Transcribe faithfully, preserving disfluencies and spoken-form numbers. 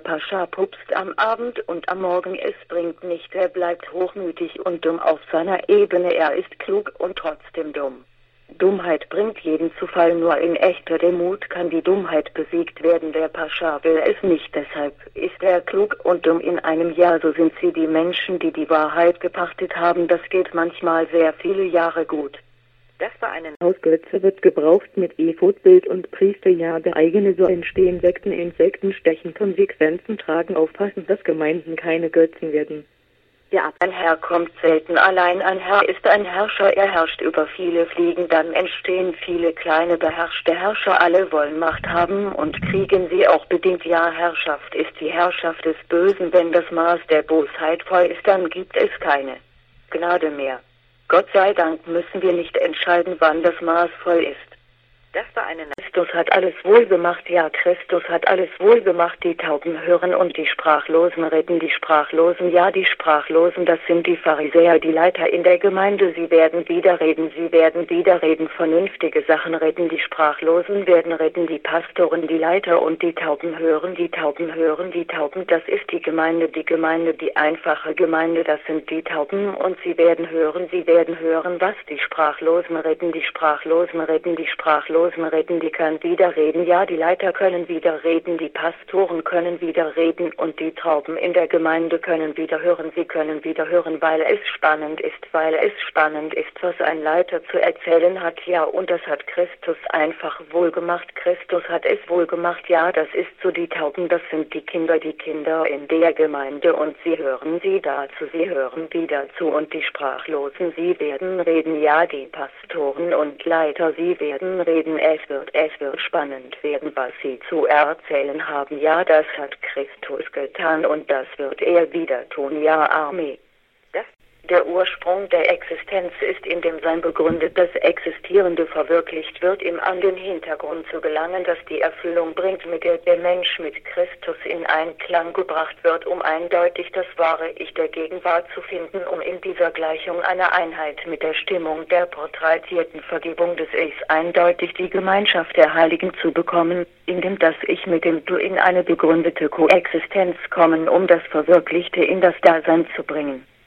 Pascha pupst am Abend und am Morgen, es bringt nicht, er bleibt hochmütig und dumm auf seiner Ebene, er ist klug und trotzdem dumm. Dummheit bringt jeden zu Fall, nur in echter Demut kann die Dummheit besiegt werden, der Pascha will es nicht, deshalb ist er klug und dumm in einem Jahr, so sind sie die Menschen, die die Wahrheit gepachtet haben, das geht manchmal sehr viele Jahre gut. Das war eine Hausgötze wird gebraucht mit Ephod-Bild und Priesterjage, eigene so entstehen Sekten, Insekten stechen, Konsequenzen tragen, aufpassen, dass Gemeinden keine Götzen werden. Ja, ein Herr kommt selten allein, ein Herr ist ein Herrscher, er herrscht über viele Fliegen, dann entstehen viele kleine beherrschte Herrscher, alle wollen Macht haben und kriegen sie auch bedingt, ja, Herrschaft ist die Herrschaft des Bösen, wenn das Maß der Bosheit voll ist, dann gibt es keine Gnade mehr. Gott sei Dank müssen wir nicht entscheiden, wann das Maß voll ist. Das war eine Christus hat alles wohl gemacht, ja, Christus hat alles wohl gemacht, die Tauben hören und die Sprachlosen reden, die Sprachlosen, ja, die Sprachlosen, das sind die Pharisäer, die Leiter in der Gemeinde, sie werden wieder reden, sie werden wieder reden, vernünftige Sachen reden, die Sprachlosen werden reden, die Pastoren, die Leiter und die Tauben hören, die Tauben hören, die Tauben, das ist die Gemeinde, die Gemeinde, die einfache Gemeinde, das sind die Tauben und sie werden hören, sie werden hören, was die Sprachlosen reden, die Sprachlosen reden, die Sprachlosen reden, die können wieder reden, ja, die Leiter können wieder reden, die Pastoren können wieder reden und die Tauben in der Gemeinde können wieder hören, sie können wieder hören, weil es spannend ist, weil es spannend ist, was ein Leiter zu erzählen hat, ja, und das hat Christus einfach wohl gemacht, Christus hat es wohl gemacht, ja, das ist so, die Tauben, das sind die Kinder, die Kinder in der Gemeinde und sie hören sie dazu, sie hören wieder zu und die Sprachlosen, sie werden reden, ja, die Pastoren und Leiter, sie werden reden, es wird, es wird spannend werden, was sie zu erzählen haben. Ja, das hat Christus getan und das wird er wieder tun. Ja, Amen. Das, der Ursprung der Existenz ist in dem Sein begründet, das Existierende verwirklicht wird, ihm an den Hintergrund zu gelangen, dass die Erfüllung bringt, mit der der Mensch mit Christus in Einklang gebracht wird, um eindeutig das wahre Ich der Gegenwart zu finden, um in dieser Gleichung eine Einheit mit der Stimmung der porträtierten Vergebung des Ichs eindeutig die Gemeinschaft der Heiligen zu bekommen, indem das Ich mit dem Du in eine begründete Koexistenz kommen, um das Verwirklichte in das Dasein zu bringen.